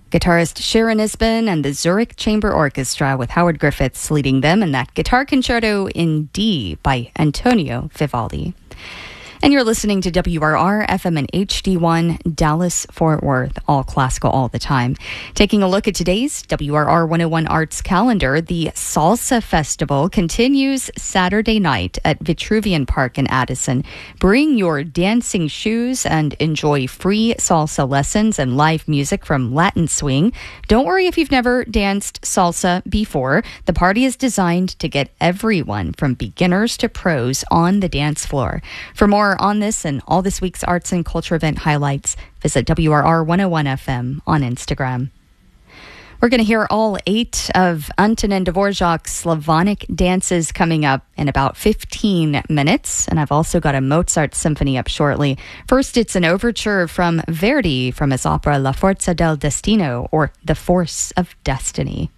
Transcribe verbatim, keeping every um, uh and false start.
Guitarist Sharon Isbin and the Zurich Chamber Orchestra with Howard Griffiths leading them in that guitar concerto in D by Antonio Vivaldi. And you're listening to W R R F M and H D one, Dallas-Fort Worth, all classical all the time. Taking a look at today's W R R one oh one Arts calendar, the Salsa Festival continues Saturday night at Vitruvian Park in Addison. Bring your dancing shoes and enjoy free salsa lessons and live music from Latin Swing. Don't worry if you've never danced salsa before. The party is designed to get everyone from beginners to pros on the dance floor. For more on this and all this week's arts and culture event highlights, visit W R R one oh one F M on Instagram. We're going to hear all eight of Antonin Dvorak's Slavonic dances coming up in about fifteen minutes. And I've also got a Mozart symphony up shortly. First, it's an overture from Verdi from his opera La Forza del Destino, or The Force of Destiny.